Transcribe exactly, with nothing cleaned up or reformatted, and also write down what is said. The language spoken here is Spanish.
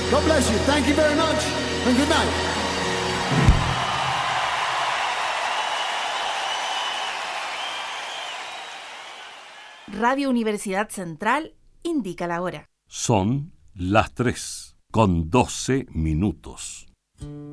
God bless you. Thank you very much and good night. Radio Universidad Central indica la hora. Son las tres con doce minutos.